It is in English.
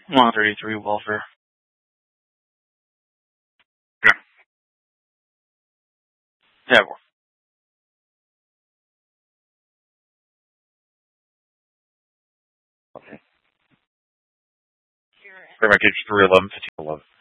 133 welfare. Yeah. Yeah. Pretty much it's 311, 1511.